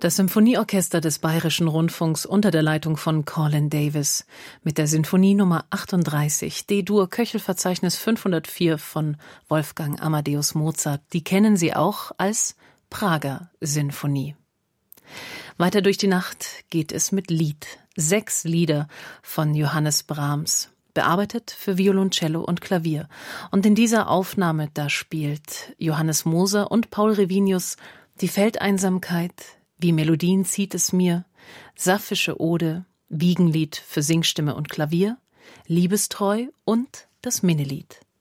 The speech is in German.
Das Symphonieorchester des Bayerischen Rundfunks unter der Leitung von Colin Davis mit der Sinfonie Nummer 38, D-Dur, Köchelverzeichnis 504 von Wolfgang Amadeus Mozart. Die kennen Sie auch als Prager Sinfonie. Weiter durch die Nacht geht es mit Lied. 6 Lieder von Johannes Brahms, bearbeitet für Violoncello und Klavier. Und in dieser Aufnahme, da spielt Johannes Moser und Paul Revinius die Feldeinsamkeit, Wie Melodien zieht es mir, Sapphische Ode, Wiegenlied für Singstimme und Klavier, Liebestreu und das Minnelied.